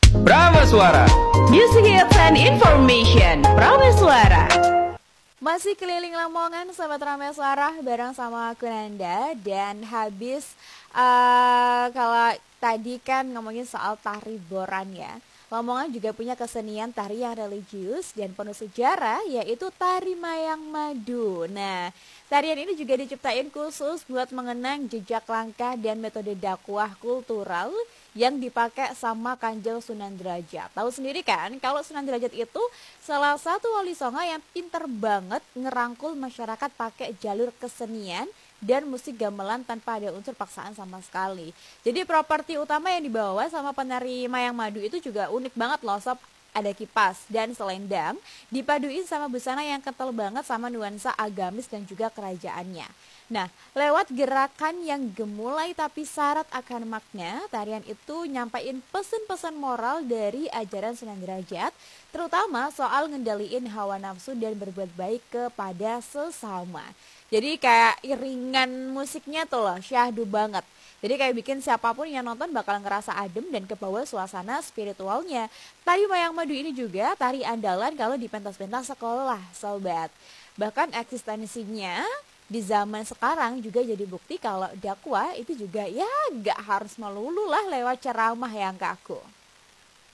Prameswara. Music hits and information. Prameswara. Masih keliling Lamongan, sahabat Prameswara, bareng sama aku Nanda. Dan habis kalau tadi kan ngomongin soal tari boran ya, Lamongan juga punya kesenian tari yang religius dan penuh sejarah, yaitu tari Mayang Madu. Nah, tarian ini juga diciptain khusus buat mengenang jejak langkah dan metode dakwah kultural yang dipakai sama Kanjeng Sunan Derajat. Tahu sendiri kan, kalau Sunan Derajat itu salah satu wali songo yang pinter banget ngerangkul masyarakat pakai jalur kesenian dan musik gamelan tanpa ada unsur paksaan sama sekali. Jadi properti utama yang dibawa sama penari Mayang Madu itu juga unik banget loh sob. Ada kipas dan selendang dipaduin sama busana yang kental banget sama nuansa agamis dan juga kerajaannya. Nah, lewat gerakan yang gemulai tapi syarat akan makna, tarian itu nyampain pesan-pesan moral dari ajaran Sunan Derajat, terutama soal ngendaliin hawa nafsu dan berbuat baik kepada sesama. Jadi kayak iringan musiknya tuh loh, syahdu banget. Jadi kayak bikin siapapun yang nonton bakal ngerasa adem dan kebawa suasana spiritualnya. Tari Mayang Madu ini juga tari andalan kalau di pentas-pentas sekolah, sobat. Bahkan eksistensinya di zaman sekarang juga jadi bukti kalau dakwah itu juga ya gak harus melulu lah lewat ceramah yang kaku.